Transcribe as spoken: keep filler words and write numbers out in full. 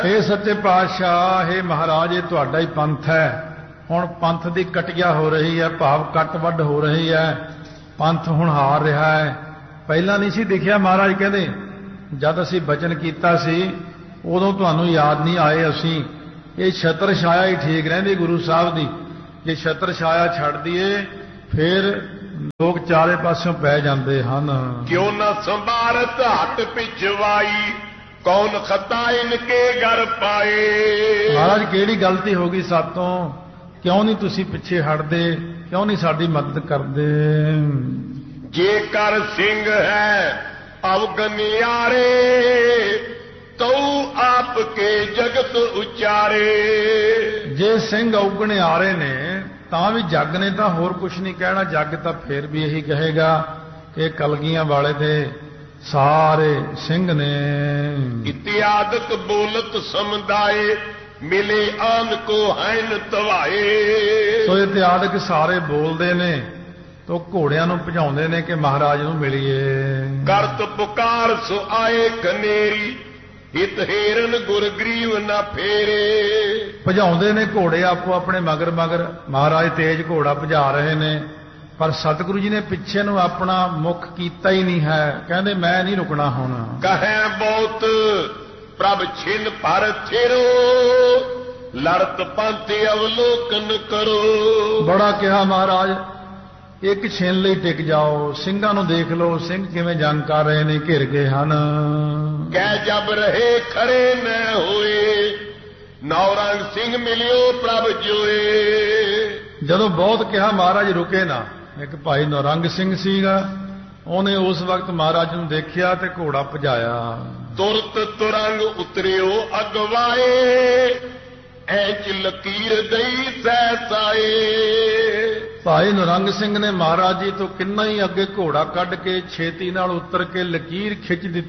हे सच्चे पातशाह, हे महाराज, ये तुहाडा ही पंथ है। हुण पंथ की कटिया हो रही है, भाव कट वड हो रही है, पंथ हुण हार रहा है। पहला नहीं सी दिखिया महाराज कहते जद असी बचन किया सी उदों तुहानूं याद नहीं आए असी। ये छत्र छाया ही ठीक रहिंदी गुरु साहब दी। जे छत्र छाया छड्ड दईए फिर लोग चारे पासों पै जाते हैं। क्यों न संभारत हट पिछवाई, कौन खता इनके घर पाए। महाराज केड़ी गलती हो गई सातों, क्यों नहीं तुसी पिछे हटदे, क्यों नहीं साडी मदद करदे। जेकर सिंह है अवगनियारे, तो आपके जगत उचारे। जे सिंह अवगणे आ रहे ने तां भी जग ने तां होर कुछ नहीं कहना, जग तां फिर भी यही कहेगा कि कलगियां वाले दे सारे सिंह ने। इत्यादक बोलत समुदाय, मिले आन को हैन तवाए। सो इत्यादक सारे बोलते ने तो घोड़ियां नूं भजाउंदे ने कि महाराज नूं मिलीए। करत पुकार सो आए कनेरी, हित हेरन गुरग्रीव न फेरे। भजाउंदे ने घोड़े आपो अपने मगर मगर, महाराज तेज घोड़ा भजा रहे ने, पर सतगुरु जी ने पिछे नूं अपना मुख कीता ही नहीं है। कहंदे मैं नहीं रुकना हुण। कहे बहुत प्रभ छिन पर थिरो, लड़त पंथ अवलोकन करो। बड़ा कहा महाराज एक छिन लई टिक जाओ, ਸਿੰਘਾਂ ਨੂੰ देख लो सिंह किवें जंग कर रहे ने, घिर गए हैं। कह जब रहे खड़े न होए, नौरंग सिंह मिलियो प्रभ जोए। जदों बहुत कहा महाराज रुके ना, एक भाई नौरंग सिंह सीगा, ਉਹਨੇ उस वक्त महाराज ਨੂੰ देखिया ते घोड़ा भजाया। तुरत तुरंग उतरियो अगवाए, ऐच लकीर दई सहसाए। भाई नौरंग सिंह ने महाराज जी तो किन्ना ही अगे घोड़ा कढ़ के छेती नाल उतर के लकीर खिंच दी